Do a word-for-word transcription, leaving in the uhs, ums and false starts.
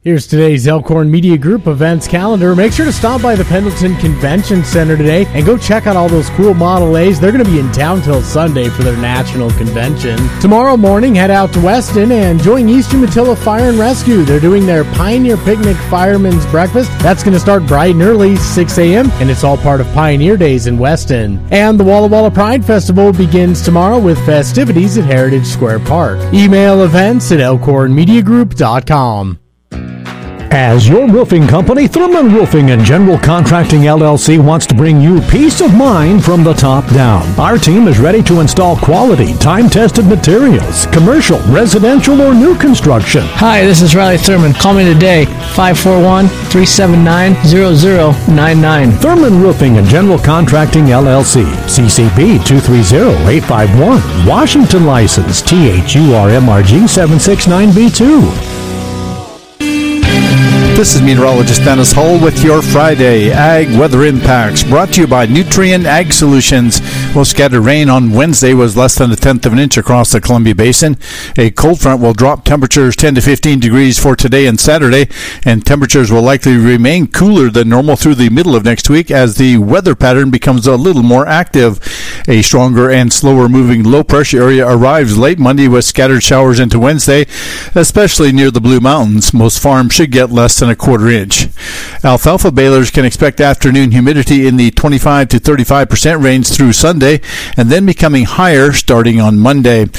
Here's today's Elkhorn Media Group events calendar. Make sure to stop by the Pendleton Convention Center today and go check out all those cool Model A's. They're going to be in town till Sunday for their national convention. Tomorrow morning, head out to Weston and join East Umatilla Fire and Rescue. They're doing their Pioneer Picnic Fireman's Breakfast. That's going to start bright and early, six a.m., and it's all part of Pioneer Days in Weston. And the Walla Walla Pride Festival begins tomorrow with festivities at Heritage Square Park. Email events at elkhorn media group dot com. As your roofing company, Thurman Roofing and General Contracting L L C wants to bring you peace of mind from the top down. Our team is ready to install quality, time-tested materials, commercial, residential, or new construction. Hi, this is Riley Thurman. Call me today, five four one, three seven nine, zero zero nine nine. Thurman Roofing and General Contracting L L C, C C P two three zero eight five one, Washington license, T H U R M R G seven six nine B two. This is meteorologist Dennis Hull with your Friday Ag Weather Impacts, brought to you by Nutrien Ag Solutions. Well, scattered rain on Wednesday was less than a tenth of an inch across the Columbia Basin. A cold front will drop temperatures ten to fifteen degrees for today and Saturday, and temperatures will likely remain cooler than normal through the middle of next week as the weather pattern becomes a little more active. A stronger and slower moving low pressure area arrives late Monday with scattered showers into Wednesday, especially near the Blue Mountains. Most farms should get less than a quarter inch. Alfalfa balers can expect afternoon humidity in the twenty-five to thirty-five percent range through Sunday, and then becoming higher starting on Monday.